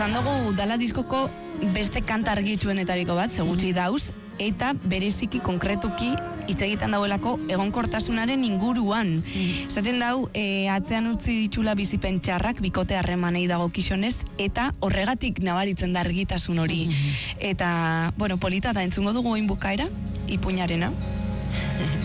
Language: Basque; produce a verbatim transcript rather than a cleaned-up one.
esan dugu dala diskoko beste kanta argitsuenetariko bat, segutxi dauz, eta bereziki konkretuki hitz egiten dauelako egonkortasunaren inguruan. Esaten dau, e, atzean utzi ditxula bizipen txarrak, bikote harremanei dago kixonez, eta horregatik nabaritzen da argitasun hori. Eta, bueno, polita da entzungo dugu oin bukaera, ipuñarena.